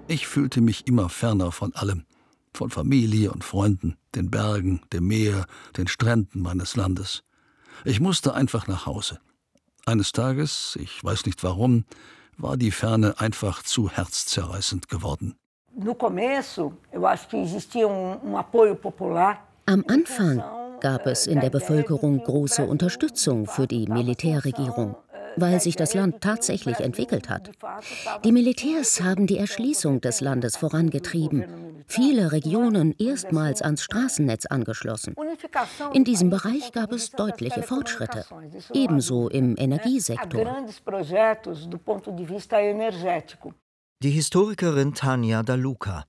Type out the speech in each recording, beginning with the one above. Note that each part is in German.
Ich fühlte mich immer ferner von allem, von Familie und Freunden, den Bergen, dem Meer, den Stränden meines Landes. Ich musste einfach nach Hause. Eines Tages, ich weiß nicht warum, war die Ferne einfach zu herzzerreißend geworden. Am Anfang gab es in der Bevölkerung große Unterstützung für die Militärregierung, weil sich das Land tatsächlich entwickelt hat. Die Militärs haben die Erschließung des Landes vorangetrieben, viele Regionen erstmals ans Straßennetz angeschlossen. In diesem Bereich gab es deutliche Fortschritte, ebenso im Energiesektor. Die Historikerin Tanja Daluca.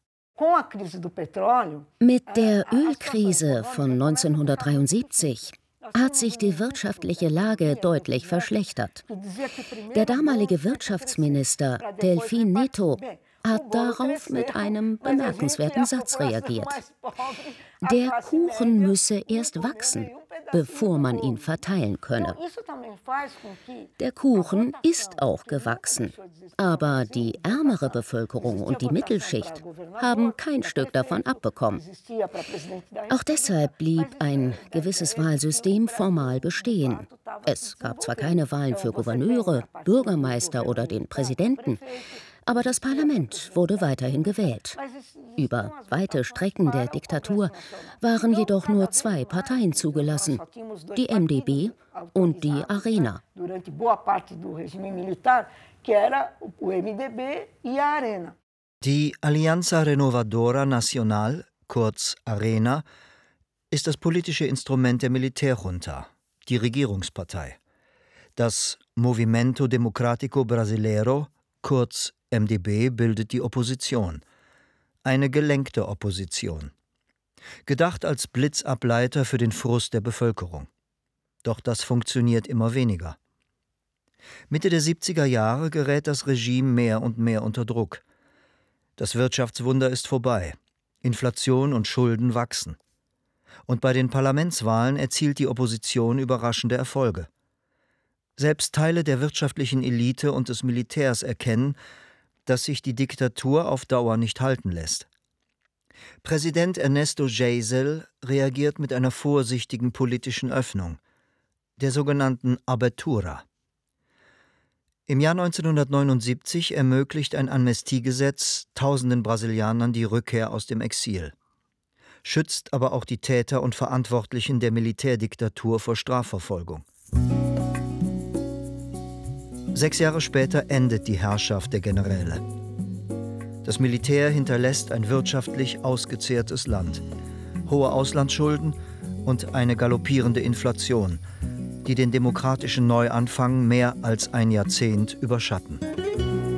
Mit der Ölkrise von 1973 hat sich die wirtschaftliche Lage deutlich verschlechtert. Der damalige Wirtschaftsminister Delfim Neto hat darauf mit einem bemerkenswerten Satz reagiert. Der Kuchen müsse erst wachsen, bevor man ihn verteilen könne. Der Kuchen ist auch gewachsen, aber die ärmere Bevölkerung und die Mittelschicht haben kein Stück davon abbekommen. Auch deshalb blieb ein gewisses Wahlsystem formal bestehen. Es gab zwar keine Wahlen für Gouverneure, Bürgermeister oder den Präsidenten, aber das Parlament wurde weiterhin gewählt. Über weite Strecken der Diktatur waren jedoch nur 2 Parteien zugelassen, die MDB und die Arena. Die Alianza Renovadora Nacional, kurz ARENA, ist das politische Instrument der Militärjunta, die Regierungspartei. Das Movimento Democrático Brasileiro, kurz MDB, bildet die Opposition. Eine gelenkte Opposition. Gedacht als Blitzableiter für den Frust der Bevölkerung. Doch das funktioniert immer weniger. Mitte der 70er Jahre gerät das Regime mehr und mehr unter Druck. Das Wirtschaftswunder ist vorbei. Inflation und Schulden wachsen. Und bei den Parlamentswahlen erzielt die Opposition überraschende Erfolge. Selbst Teile der wirtschaftlichen Elite und des Militärs erkennen, dass sich die Diktatur auf Dauer nicht halten lässt. Präsident Ernesto Geisel reagiert mit einer vorsichtigen politischen Öffnung, der sogenannten Abertura. Im Jahr 1979 ermöglicht ein Amnestiegesetz tausenden Brasilianern die Rückkehr aus dem Exil, schützt aber auch die Täter und Verantwortlichen der Militärdiktatur vor Strafverfolgung. 6 Jahre später endet die Herrschaft der Generäle. Das Militär hinterlässt ein wirtschaftlich ausgezehrtes Land, hohe Auslandsschulden und eine galoppierende Inflation, die den demokratischen Neuanfang mehr als ein Jahrzehnt überschatten.